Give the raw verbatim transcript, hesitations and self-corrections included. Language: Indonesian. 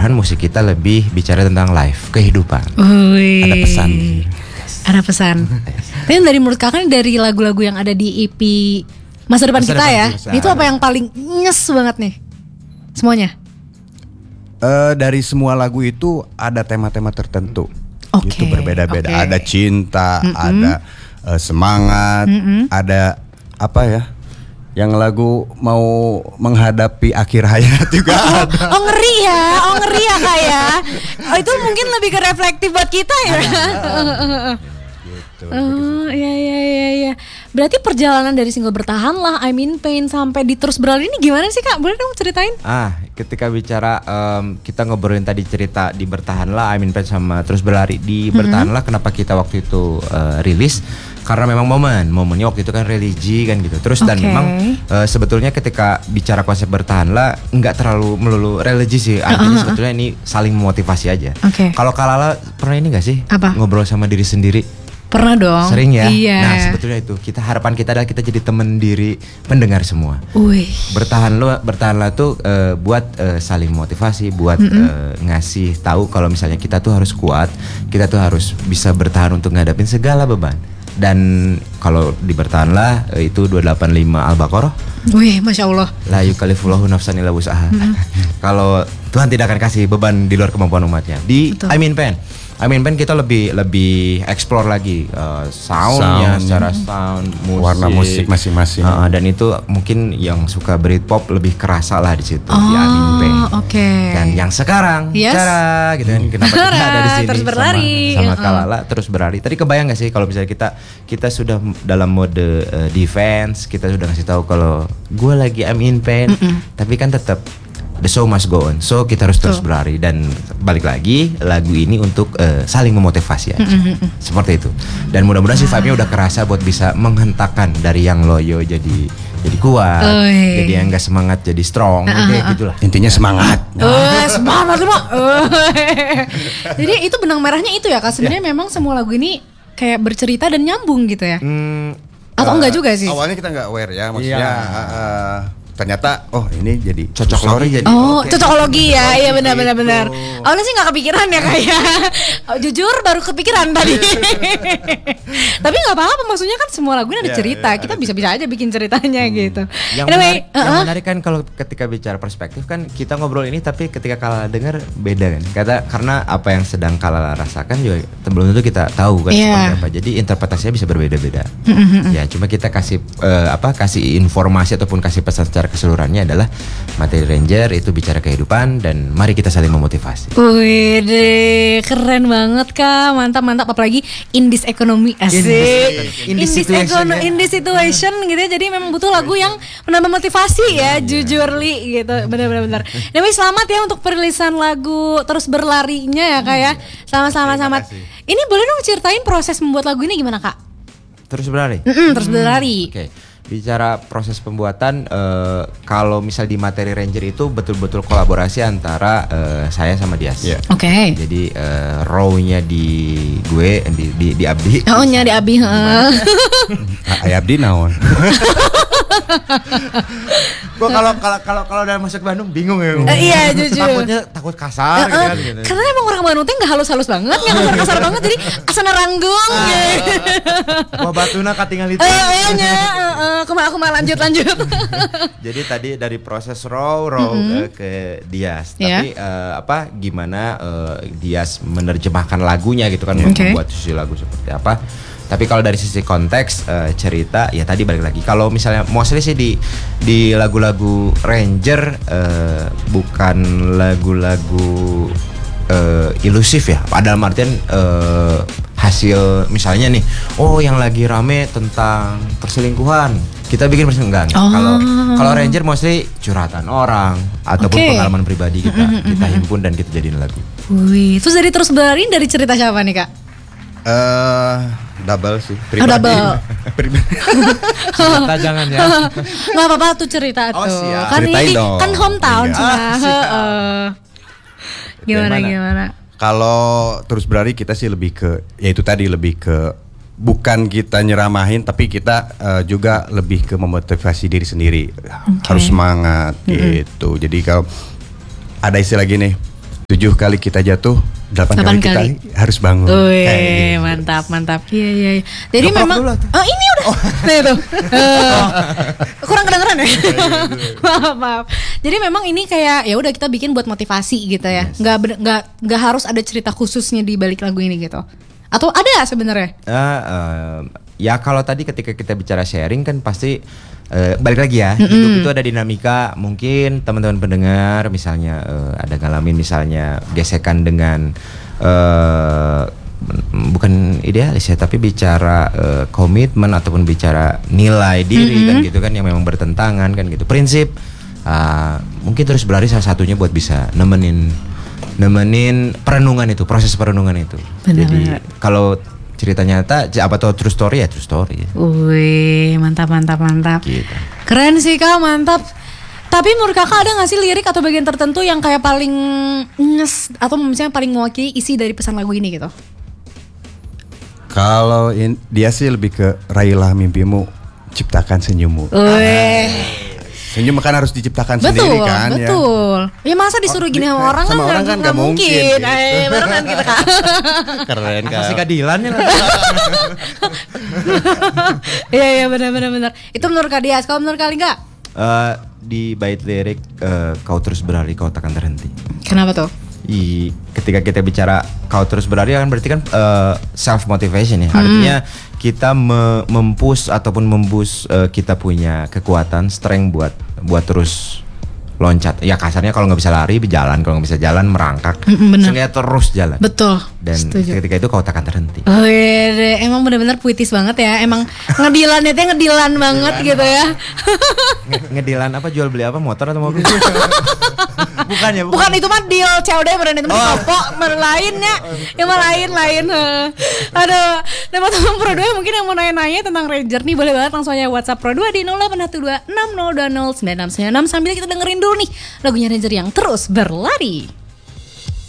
malahan musik kita lebih bicara tentang life, kehidupan. Ui. Ada pesan. Ada pesan. Tapi dari menurut kakak dari lagu-lagu yang ada di E P Masa Depan Masa Kita Depan ya, Kita. itu apa yang paling nyes banget nih? Semuanya? Uh, dari semua lagu itu ada tema-tema tertentu. Oke, Itu berbeda-beda. oke. Ada cinta, Mm-mm. ada uh, semangat, Mm-mm. ada apa ya? Yang lagu mau menghadapi akhir hayat juga ada. Oh ngeri ya, oh ngeri ya kak ya. Oh itu mungkin lebih ke reflektif buat kita ya. Gitu. Oh iya iya iya iya. Berarti perjalanan dari single Bertahan Lah, I'm in Pain sampai di Terus Berlari ini gimana sih kak? Boleh dong ceritain? Ah, ketika bicara um, kita ngobrolin tadi cerita di Bertahanlah, I mean Pain sama Terus Berlari di Bertahanlah, kenapa kita waktu itu uh, rilis? Karena memang momen, momennya waktu itu kan religi kan gitu. Terus dan Oke. memang uh, sebetulnya ketika bicara konsep Bertahanlah nggak terlalu melulu religi sih. Artinya sebetulnya ini saling memotivasi aja. Oke. Kalau Kalala pernah ini nggak sih? Apa? Ngobrol sama diri sendiri. Pernah dong. Sering ya. Iya. Nah sebetulnya itu kita harapan kita adalah kita jadi teman diri pendengar semua. Wih. Bertahan lo, bertahanlah tuh uh, buat uh, saling motivasi, buat uh, ngasih tahu kalau misalnya kita tuh harus kuat, kita tuh harus bisa bertahan untuk ngadapin segala beban. Dan kalau di Bertahanlah uh, itu dua delapan lima Al-Baqarah. Wih, masya Allah. La yukallifullahu nafsan illa wus'aha. Kalau Tuhan tidak akan kasih beban di luar kemampuan umatnya. Di Betul. I mean Pen. I mean Pen kita lebih lebih explore lagi uh, soundnya, Sound. secara sound, musik, Warna musik masing-masing. Uh, dan itu mungkin yang suka Britpop lebih kerasa lah di situ di I mean Pen. Oh, oke. Dan yang sekarang Yes. cara gitu kan kenapa kita Cara, ada di sini terus berlari. sama, sama Uh-uh. Kalala terus berlari. Tadi kebayang gak sih kalau misalnya kita kita sudah dalam mode uh, defense, kita sudah ngasih tahu kalau gue lagi I'm in pain, tapi kan tetap the show must go on. So kita harus terus Betul. berlari dan balik lagi lagu ini untuk uh, saling memotivasi aja. Seperti itu. Dan mudah-mudahan sih vibe-nya udah kerasa buat bisa menghentakkan dari yang loyo jadi jadi kuat, Oi. jadi yang gak semangat jadi strong, kayak gitulah. Intinya semangat. Eh, semangat lu, Mak. Eh. Jadi itu benang merahnya itu ya kak. Sebenarnya memang semua lagu ini kayak bercerita dan nyambung gitu ya. Hmm, Atau Eh, enggak juga sih? Awalnya kita nggak aware ya, maksudnya Iya. uh, uh, ternyata oh ini jadi Cocok susah. lori jadi. Oh, Oke. cocokologi ya, iya benar benar Gitu. benar. Awalnya sih nggak kepikiran ya kayak, oh, jujur baru kepikiran tadi. Tapi nggak apa-apa, maksudnya kan semua lagu ini ada Iya, cerita, iya, kita ada bisa-bisa aja bikin ceritanya gitu. Yang Anyway, menarik, yang uh-uh. menarik kan kalau ketika bicara perspektif kan kita ngobrol ini tapi ketika Kalala dengar beda kan. Kata karena apa yang sedang Kalala rasakan juga belum tentu kita tahu kan Iya. seperti apa. Jadi interpretasinya bisa berbeda-beda. Ya, cuma kita kasih eh, apa kasih informasi ataupun kasih pesan secara keseluruhannya adalah Materi Ranger itu bicara kehidupan dan mari kita saling memotivasi. Wih, deh, keren banget kak, mantap mantap. Apalagi in this economy, asik. In this situation, econo- ya. in this situation gitu ya. Jadi memang butuh lagu yang menambah motivasi ya, jujur li gitu. Benar-benar. Anyway, selamat ya untuk perilisan lagu Terus Berlarinya ya kak ya. Sama-sama Terima sama. kasih. Ini boleh dong ceritain proses membuat lagu ini gimana kak? Terus berlari. Mm-mm, terus berlari. Oke, bicara proses pembuatan, eh, kalau misal di Materi Ranger itu betul-betul kolaborasi antara eh, saya sama Dias. Iya. Oke. Jadi eh, row-nya di gue, di di, di Abdi. Oh nyari Abi. heeh. Ayah Abdi naon. Gue kalau kalau kalau kalau udah masuk Bandung bingung ya. Eh, iya, jujur. Takutnya takut kasar gitu Heeh, kan. Gitu. karena emang orang Bandung tuh nggak halus-halus banget, nggak kasar-kasar banget, jadi asana ranggung. Wah batuna katingal itu. Eh, eh, nya, eh, eh, kumaha kumaha lanjut lanjut. Jadi tadi dari proses row row eh, ke Dias. Iya. Tapi eh, apa gimana eh, Dias menerjemahkan lagunya gitu kan, Oke. membuat sisi lagu seperti apa. Tapi kalau dari sisi konteks eh, cerita ya tadi balik lagi. Kalau misalnya mostly sih di di lagu-lagu Ranger eh, bukan lagu-lagu eh, ilusif ya. Dalam artian eh, hasil misalnya nih, oh yang lagi rame tentang perselingkuhan, kita bikin perselingkuhan. Oh. Kalau kalau Ranger mostly curhatan orang ataupun Oke. pengalaman pribadi kita kita himpun dan kita jadiin lagu. Wih, terus dari Terus Berlari dari cerita siapa nih kak? Eh double sih. Oh, double. Pribadi. Cerita jangan ya. Nggak apa-apa tuh cerita Oh, tuh. siap. Kan Ceritain ini dong. kan hometown Iya. cuma. Ah, siap. heeh. Gimana Gimana? gimana? Kalau Terus Berlari kita sih lebih ke ya itu tadi lebih ke bukan kita nyeramahin tapi kita eh, juga lebih ke memotivasi diri sendiri. Harus semangat gitu. Jadi kalau ada istilah gini, Tujuh kali kita jatuh, delapan Delapan kali kita kali. harus bangun. Wih, Kayak gitu. mantap, mantap. Iya, iya. iya. Jadi Keprok memang dulu tuh. oh ini udah. Nah, itu. Eh, kurang kedengeran ya? maaf, maaf. Jadi memang ini kayak ya udah kita bikin buat motivasi gitu ya. Nggak ber- nggak nggak harus ada cerita khususnya di balik lagu ini gitu. Atau ada sebenarnya? Ah, eh, ya kalau tadi ketika kita bicara sharing kan pasti eh, balik lagi ya, hidup itu ada dinamika. Mungkin teman-teman pendengar misalnya eh, ada ngalamin misalnya gesekan dengan eh, bukan idealis ya, tapi bicara eh, komitmen ataupun bicara nilai diri kan gitu kan yang memang bertentangan kan gitu. Prinsip ah, mungkin terus berlari salah satunya buat bisa nemenin nemenin perenungan itu, proses perenungan itu. Benar-benar. Jadi kalau cerita nyata apa tuh true story ya true story ya. Wih, mantap, mantap, mantap. Gitu. Keren sih Kak, mantap. Tapi menurut Kakak ada gak sih lirik atau bagian tertentu yang kayak paling nges atau misalnya paling mewakili isi dari pesan lagu ini gitu? Kalau in- dia sih lebih ke raihlah mimpimu, ciptakan senyummu. Wih. Senyum kan harus diciptakan Betul, sendiri kan ya. betul. Ya masa disuruh gini sama orang sama kan orang kan nggak nggak mungkin, gitu. Eh, bener kan kita Kak. Keren Kasih kan. keadilan ya. Iya iya benar benar benar. Itu menurut Kak Dias. Kalau menurut kali enggak? Eh, di bait lirik eh, kau terus berlari kau takkan terhenti. Kenapa tuh? I, ketika kita bicara kau terus berlari kan berarti kan self motivation ya. Artinya kita me- mempush ataupun memboost eh, kita punya kekuatan, strength buat buat terus loncat. Ya kasarnya kalau nggak bisa lari berjalan, kalau nggak bisa jalan merangkak. Mm-mm, bener. Sehingga terus jalan. Betul. Dan Setuju. ketika itu kau takkan terhenti. Oh iya, deh. Emang benar-benar puitis banget ya. Emang ngedilannya tuh ngedilan banget gitu ya. Nge- ngedilan apa jual beli apa motor atau mobil? bukan ya, Bukan itu mah deal C O D beneran itu mah toko lainnya. Yang mah lain-lain. heh. Aduh, teman-teman Pro dua mungkin yang mau nanya-nanya tentang Ranger nih boleh banget langsung aja WhatsApp Pro dua di nol delapan satu dua enam nol dua nol sembilan enam sembilan enam sambil kita dengerin dulu nih lagunya Ranger yang terus berlari.